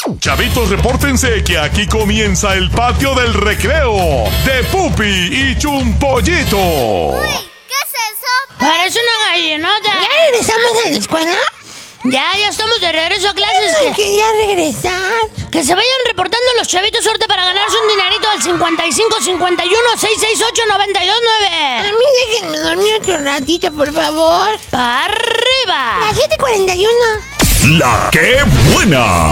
Chavitos, repórtense que aquí comienza el patio del recreo de Pupi y Chumpollito. Uy, ¿qué es eso? Parece una gallinota. ¿Ya regresamos a la escuela? Ya estamos de regreso a clases. Ay, quería regresar. Que se vayan reportando los chavitos suerte para ganarse un dinerito al 55 51 668 929. A mí déjenme dormir otro ratito, por favor. ¡Para arriba! Las 7:41. ¡La qué buena!